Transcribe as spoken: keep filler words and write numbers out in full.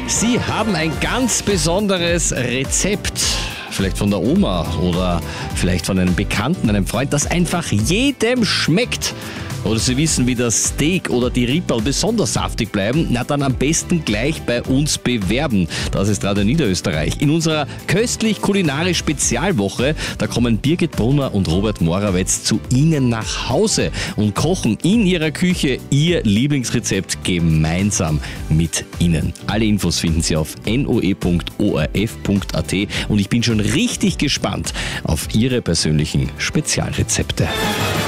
Sie haben ein ganz besonderes Rezept. Vielleicht von der Oma oder vielleicht von einem Bekannten, einem Freund, das einfach jedem schmeckt. Oder Sie wissen, wie das Steak oder die Ripperl besonders saftig bleiben, na dann am besten gleich bei uns bewerben. Das ist Radio Niederösterreich. In unserer köstlich-kulinarisch-Spezialwoche, da kommen Birgit Brunner und Robert Morawetz zu Ihnen nach Hause und kochen in Ihrer Küche Ihr Lieblingsrezept gemeinsam mit Ihnen. Alle Infos finden Sie auf noe punkt orf punkt at und ich bin schon richtig gespannt auf Ihre persönlichen Spezialrezepte.